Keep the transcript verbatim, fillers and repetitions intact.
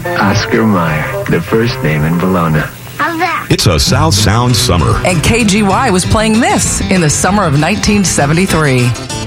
Oscar Mayer, the first name in Bologna. How's that? It's a South Sound summer. And K G Y was playing this in the summer of nineteen seventy-three.